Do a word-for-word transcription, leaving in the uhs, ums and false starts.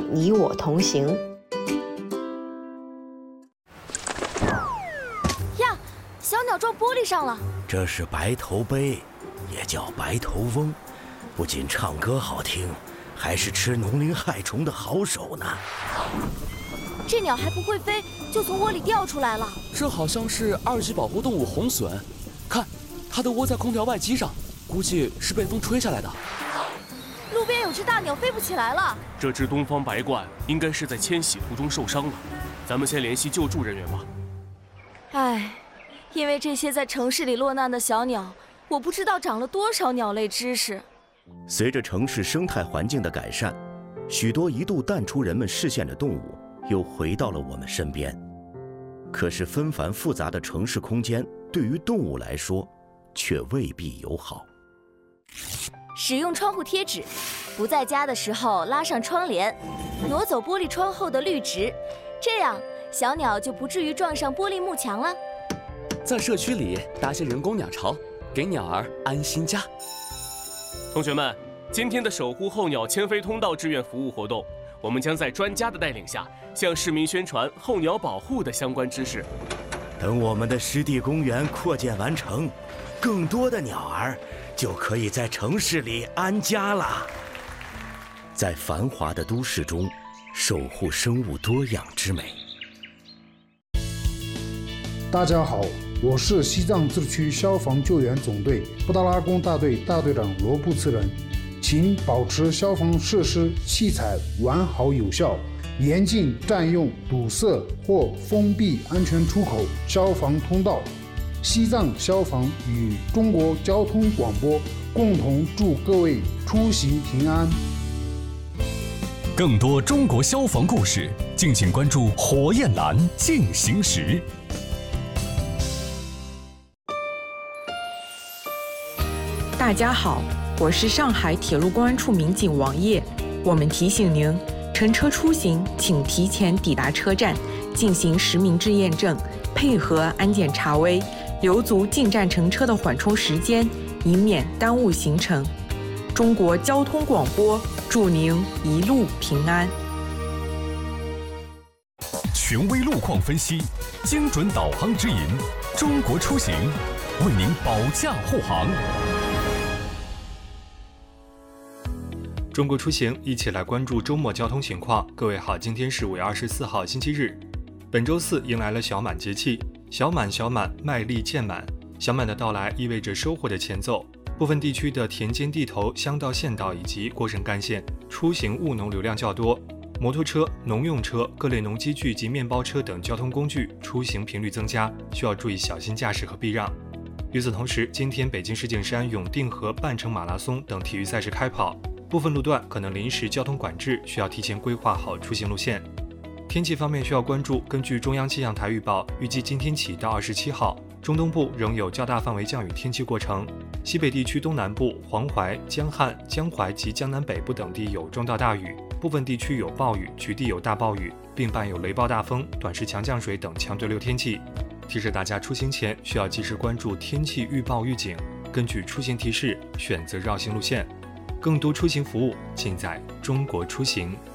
你我同行。 呀，小鸟撞玻璃上了。 这是白头鹎，也叫白头翁，不仅唱歌好听，还是吃农林害虫的好手呢。 这鸟还不会飞，就从窝里掉出来了。 这好像是二级保护动物红隼，看，它的窝在空调外机上，估计是被风吹下来的。 路边有只大鸟飞不起来了。 这只东方白鹳应该是在迁徙途中受伤了，咱们先联系救助人员吧。 唉，因为这些在城市里落难的小鸟，我不知道长了多少鸟类知识。 随着城市生态环境的改善，许多一度淡出人们视线的动物又回到了我们身边。可是纷繁复杂的城市空间对于动物来说却未必友好。 使用窗户贴纸，不在家的时候拉上窗帘，挪走玻璃窗后的绿植，这样小鸟就不至于撞上玻璃幕墙了。 在社区里搭些人工鸟巢，给鸟儿安心家。 同学们，今天的守护候鸟迁飞通道志愿服务活动，我们将在专家的带领下，向市民宣传候鸟保护的相关知识。 等我们的湿地公园扩建完成，更多的鸟儿就可以在城市里安家了。在繁华的都市中，守护生物多样之美。 大家好，我是西藏自治区消防救援总队布达拉宫大队大队长罗布次仁，请保持消防设施器材完好有效，严禁占用、堵塞或封闭安全出口、消防通道。西藏消防与中国交通广播共同祝各位出行平安。 更多中国消防故事，敬请关注火焰蓝进行时。 大家好，我是上海铁路公安处民警王烨。我们提醒您，乘车出行请提前抵达车站，进行实名制验证，配合安检查微，留足进站乘车的缓冲时间，以免耽误行程。中国交通广播祝您一路平安。 权威路况分析，精准导航指引，中国出行为您保驾护航。 中国出行，一起来关注周末交通情况。各位好，今天是五月二十四号，星期日。本周四迎来了小满节气，小满小满，麦粒渐满。小满的到来意味着收获的前奏。部分地区的田间地头、乡道、县道以及过省干线出行务农流量较多，摩托车、农用车、各类农机具及面包车等交通工具出行频率增加，需要注意小心驾驶和避让。与此同时，今天北京石景山永定河半程马拉松等体育赛事开跑，部分路段可能临时交通管制，需要提前规划好出行路线。天气方面需要关注，根据中央气象台预报，预计今天起到二十七号，中东部仍有较大范围降雨天气过程，西北地区东南部、黄淮、江汉、江淮及江南北部等地有中到大雨，部分地区有暴雨，局地有大暴雨，并伴有雷暴大风、短时强降水等强对流天气。提示大家出行前需要及时关注天气预报预警，根据出行提示选择绕行路线。更多出行服务尽在中国出行。